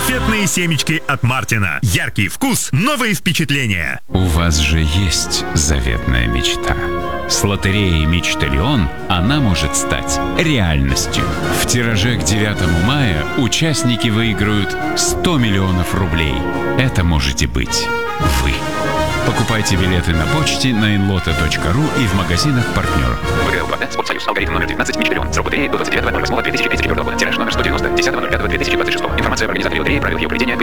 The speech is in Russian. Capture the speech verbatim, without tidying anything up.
Конфетные семечки от Мартина. Яркий вкус, новые впечатления. У вас же есть заветная мечта. С лотереей «Мечталион» она может стать реальностью. В тираже к девятому мая участники выиграют сто миллионов рублей. Это можете быть вы. Покупайте билеты на почте, на инлота точка ру и в магазинах партнеров. ВГЛ два, Спортсоюз, алгоритм номер девятнадцать, «Мечталион». Срок лотереи до двадцать девятого ноль восьмого две тысячи тридцать четвёртого. Тираж номер сто девяносто, десятого ноль пятого две тысячи двадцать шестого. Информация об организаторе лотереи, правила ее проведения,